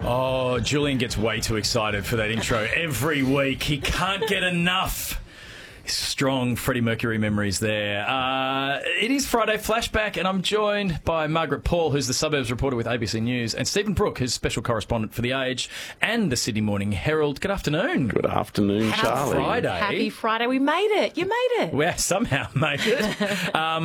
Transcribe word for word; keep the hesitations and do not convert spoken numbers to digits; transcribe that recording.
Oh, Julian gets way too excited for that intro every week. He can't get enough. Strong Freddie Mercury memories there. Uh, it is Friday Flashback, and I'm joined by Margaret Paul, who's the suburbs reporter with A B C News, and Stephen Brooke, who's special correspondent for The Age and the Sydney Morning Herald. Good afternoon. Good afternoon, Happy Charlie. Friday. Happy Friday. We made it. You made it. We somehow made it. um,